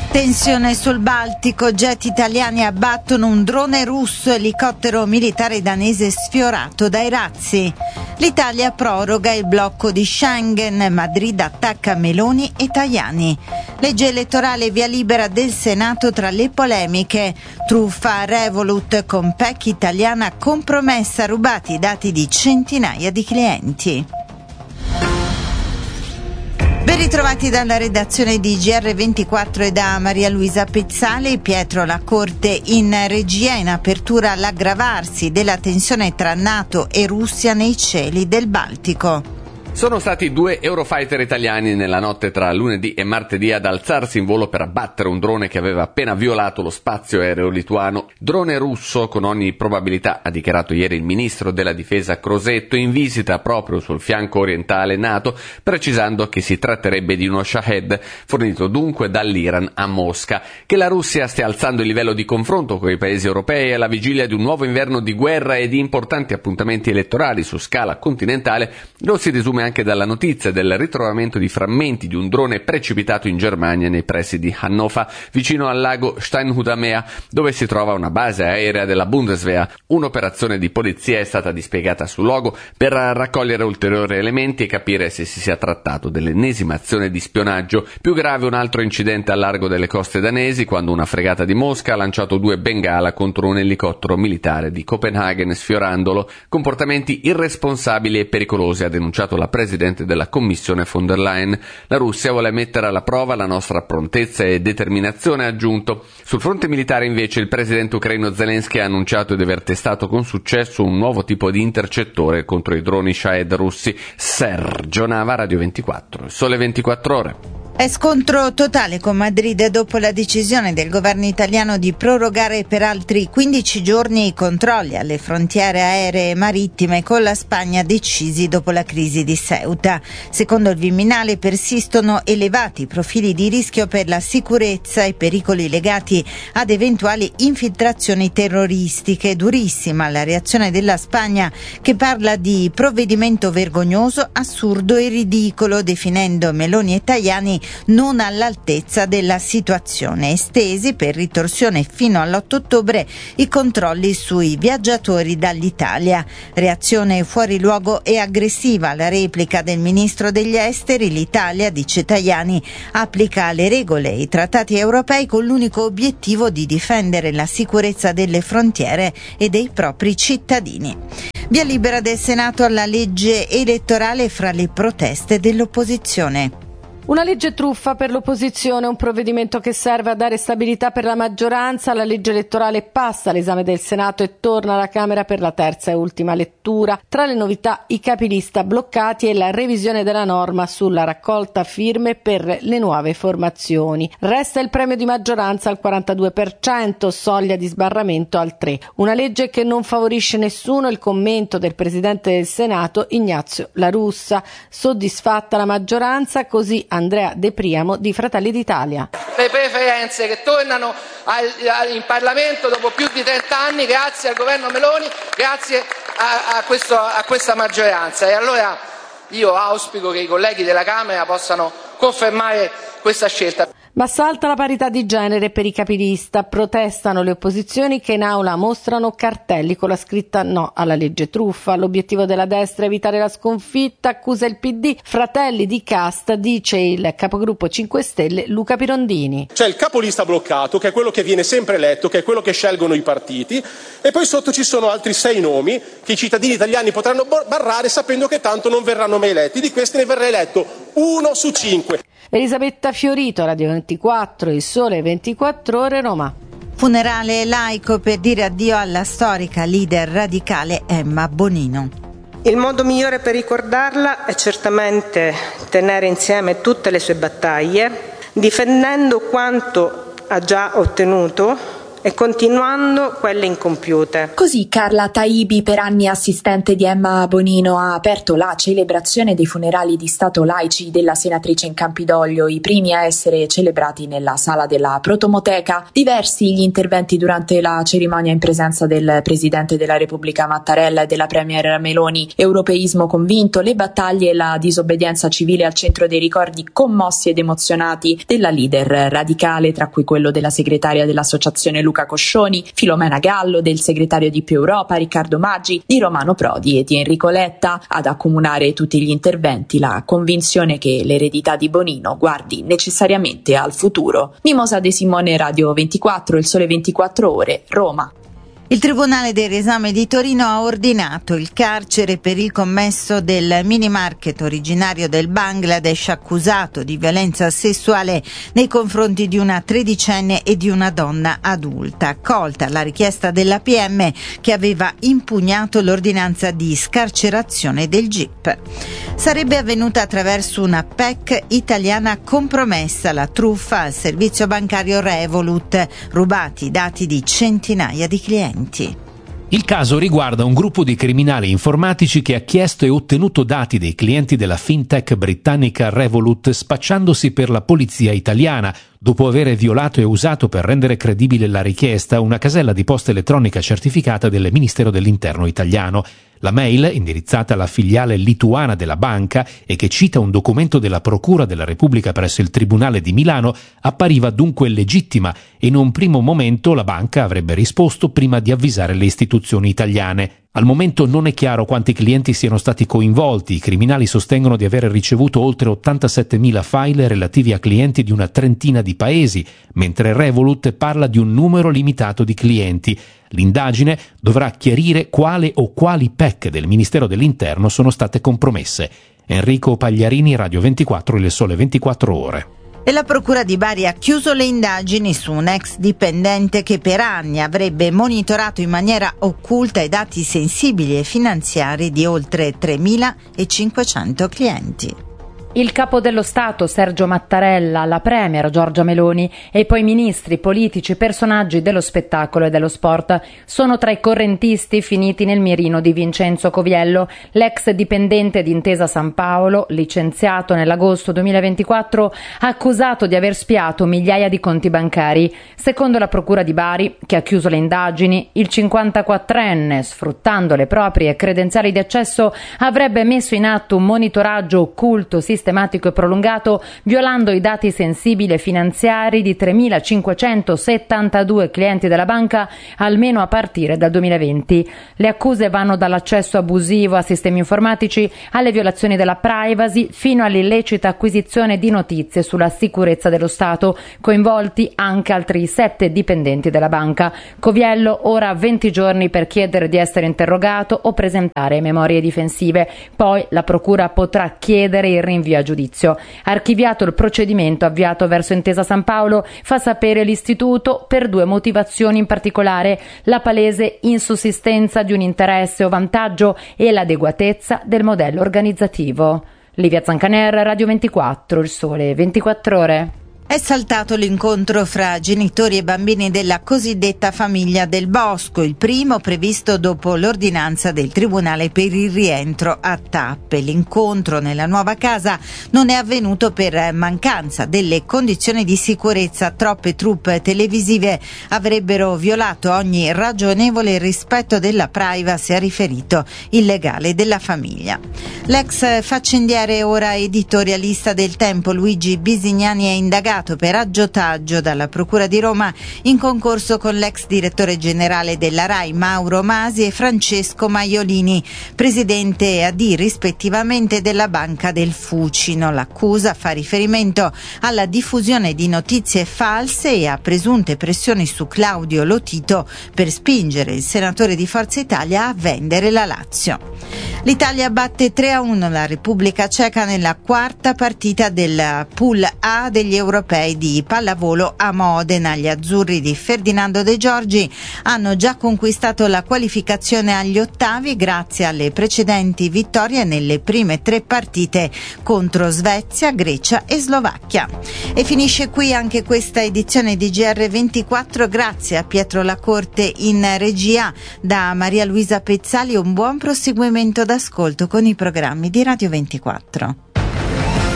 Tensione sul Baltico, jet italiani abbattono un drone russo, elicottero militare danese sfiorato dai razzi. L'Italia proroga il blocco di Schengen, Madrid attacca Meloni e Tajani. Legge elettorale via libera del Senato tra le polemiche. Truffa a Revolut con PEC italiana compromessa, rubati i dati di centinaia di clienti. Ben ritrovati dalla redazione di GR24 e da Maria Luisa Pezzali. Pietro, la Corte in regia in apertura all'aggravarsi della tensione tra NATO e Russia nei cieli del Baltico. Sono stati 2 Eurofighter italiani nella notte tra lunedì e martedì ad alzarsi in volo per abbattere un drone che aveva appena violato lo spazio aereo lituano. Drone russo, con ogni probabilità, ha dichiarato ieri il ministro della difesa Crosetto, in visita proprio sul fianco orientale NATO, precisando che si tratterebbe di uno Shahed, fornito dunque dall'Iran a Mosca. Che la Russia stia alzando il livello di confronto con i paesi europei alla vigilia di un nuovo inverno di guerra e di importanti appuntamenti elettorali su scala continentale lo si risume anche dalla notizia del ritrovamento di frammenti di un drone precipitato in Germania nei pressi di Hannover, vicino al lago Steinhuda-Meer, dove si trova una base aerea della Bundeswehr. Un'operazione di polizia è stata dispiegata sul luogo per raccogliere ulteriori elementi e capire se si sia trattato dell'ennesima azione di spionaggio. Più grave un altro incidente al largo delle coste danesi, quando una fregata di Mosca ha lanciato 2 bengala contro un elicottero militare di Copenaghen, sfiorandolo. Comportamenti irresponsabili e pericolosi, ha denunciato la presidente della Commissione von der Leyen. La Russia vuole mettere alla prova la nostra prontezza e determinazione, ha aggiunto. Sul fronte militare invece il presidente ucraino Zelensky ha annunciato di aver testato con successo un nuovo tipo di intercettore contro i droni Shahed russi. Sergio Nava, Radio 24, Sole 24 Ore. È scontro totale con Madrid dopo la decisione del governo italiano di prorogare per altri 15 giorni i controlli alle frontiere aeree e marittime con la Spagna decisi dopo la crisi di Ceuta. Secondo il Viminale persistono elevati profili di rischio per la sicurezza e pericoli legati ad eventuali infiltrazioni terroristiche. Durissima la reazione della Spagna, che parla di provvedimento vergognoso, assurdo e ridicolo, definendo Meloni e Tajani non all'altezza della situazione. Estesi per ritorsione fino all'8 ottobre i controlli sui viaggiatori dall'Italia. Reazione fuori luogo e aggressiva alla replica del ministro degli esteri. L'Italia, dice Tajani, applica le regole e i trattati europei con l'unico obiettivo di difendere la sicurezza delle frontiere e dei propri cittadini. Via libera del Senato alla legge elettorale fra le proteste dell'opposizione. Una legge truffa per l'opposizione, un provvedimento che serve a dare stabilità per la maggioranza. La legge elettorale passa all'esame del Senato e torna alla Camera per la terza e ultima lettura. Tra le novità i capilista bloccati e la revisione della norma sulla raccolta firme per le nuove formazioni. Resta il premio di maggioranza al 42%, soglia di sbarramento al 3%. Una legge che non favorisce nessuno, il commento del Presidente del Senato Ignazio La Russa. Soddisfatta la maggioranza, così Andrea De Priamo di Fratelli d'Italia. Le preferenze che tornano in Parlamento dopo più di 30 anni grazie al governo Meloni, grazie a questa maggioranza. E allora io auspico che i colleghi della Camera possano confermare questa scelta. Ma salta la parità di genere per i capilista. Protestano le opposizioni che in aula mostrano cartelli con la scritta no alla legge truffa. L'obiettivo della destra è evitare la sconfitta, accusa il PD. Fratelli di casta, dice il capogruppo 5 Stelle Luca Pirondini. C'è il capolista bloccato, che è quello che viene sempre eletto, che è quello che scelgono i partiti, e poi sotto ci sono altri 6 nomi che i cittadini italiani potranno barrare sapendo che tanto non verranno mai eletti. Di questi ne verrà eletto 1 su 5. Elisabetta Fiorito, Radio 24, Il Sole 24 Ore, Roma. Funerale laico per dire addio alla storica leader radicale Emma Bonino. Il modo migliore per ricordarla è certamente tenere insieme tutte le sue battaglie, difendendo quanto ha già ottenuto e continuando quelle incompiute. Così Carla Taibi, per anni assistente di Emma Bonino, ha aperto la celebrazione dei funerali di Stato laici della senatrice in Campidoglio, i primi a essere celebrati nella sala della Protomoteca. Diversi gli interventi durante la cerimonia in presenza del Presidente della Repubblica Mattarella e della Premier Meloni. Europeismo convinto, le battaglie e la disobbedienza civile al centro dei ricordi commossi ed emozionati della leader radicale, tra cui quello della segretaria dell'associazione Luca Coscioni, Filomena Gallo, del segretario di Più Europa Riccardo Maggi, di Romano Prodi e di Enrico Letta. Ad accomunare tutti gli interventi la convinzione che l'eredità di Bonino guardi necessariamente al futuro. Mimosa De Simone, Radio 24, Il Sole 24 Ore, Roma. Il Tribunale del Riesame di Torino ha ordinato il carcere per il commesso del mini market originario del Bangladesh, accusato di violenza sessuale nei confronti di una tredicenne e di una donna adulta, accolta la richiesta della PM che aveva impugnato l'ordinanza di scarcerazione del GIP. Sarebbe avvenuta attraverso una PEC italiana compromessa, la truffa al servizio bancario Revolut, rubati i dati di centinaia di clienti. Il caso riguarda un gruppo di criminali informatici che ha chiesto e ottenuto dati dei clienti della fintech britannica Revolut, spacciandosi per la polizia italiana, dopo aver violato e usato per rendere credibile la richiesta una casella di posta elettronica certificata del Ministero dell'Interno italiano. La mail, indirizzata alla filiale lituana della banca e che cita un documento della Procura della Repubblica presso il Tribunale di Milano, appariva dunque legittima e in un primo momento la banca avrebbe risposto prima di avvisare le istituzioni italiane. Al momento non è chiaro quanti clienti siano stati coinvolti. I criminali sostengono di aver ricevuto oltre 87.000 file relativi a clienti di una trentina di paesi, mentre Revolut parla di un numero limitato di clienti. L'indagine dovrà chiarire quale o quali PEC del Ministero dell'Interno sono state compromesse. Enrico Pagliarini, Radio 24, Il Sole 24 Ore. E la Procura di Bari ha chiuso le indagini su un ex dipendente che per anni avrebbe monitorato in maniera occulta i dati sensibili e finanziari di oltre 3.500 clienti. Il capo dello Stato Sergio Mattarella, la Premier Giorgia Meloni e poi ministri, politici, personaggi dello spettacolo e dello sport sono tra i correntisti finiti nel mirino di Vincenzo Coviello, l'ex dipendente di Intesa San Paolo, licenziato nell'agosto 2024, accusato di aver spiato migliaia di conti bancari. Secondo la Procura di Bari, che ha chiuso le indagini, il 54enne, sfruttando le proprie credenziali di accesso, avrebbe messo in atto un monitoraggio occulto, sistematico e prolungato, violando i dati sensibili e finanziari di 3.572 clienti della banca, almeno a partire dal 2020. Le accuse vanno dall'accesso abusivo a sistemi informatici alle violazioni della privacy fino all'illecita acquisizione di notizie sulla sicurezza dello Stato, coinvolti anche altri 7 dipendenti della banca. Coviello ora ha 20 giorni per chiedere di essere interrogato o presentare memorie difensive. Poi la Procura potrà chiedere il rinvio a giudizio. Archiviato il procedimento avviato verso Intesa San Paolo, fa sapere l'Istituto, per 2 motivazioni in particolare: la palese insussistenza di un interesse o vantaggio e l'adeguatezza del modello organizzativo. Livia Zancaner, Radio 24, Il Sole 24 Ore. È saltato l'incontro fra genitori e bambini della cosiddetta famiglia del Bosco, il primo previsto dopo l'ordinanza del Tribunale per il rientro a tappe. L'incontro nella nuova casa non è avvenuto per mancanza delle condizioni di sicurezza. Troppe troupe televisive avrebbero violato ogni ragionevole rispetto della privacy, ha riferito il legale della famiglia. L'ex faccendiere, ora editorialista del Tempo, Luigi Bisignani, è indagato per aggiotaggio dalla Procura di Roma in concorso con l'ex direttore generale della RAI Mauro Masi e Francesco Maiolini, presidente e AD rispettivamente della Banca del Fucino. L'accusa fa riferimento alla diffusione di notizie false e a presunte pressioni su Claudio Lotito per spingere il senatore di Forza Italia a vendere la Lazio. L'Italia batte 3-1 la Repubblica Ceca nella quarta partita del Pool A degli europei di pallavolo a Modena. Gli azzurri di Ferdinando De Giorgi hanno già conquistato la qualificazione agli ottavi grazie alle precedenti vittorie nelle prime 3 partite contro Svezia, Grecia e Slovacchia. E finisce qui anche questa edizione di GR24. Grazie a Pietro Lacorte in regia. Da Maria Luisa Pezzali un buon proseguimento d'ascolto con i programmi di Radio 24.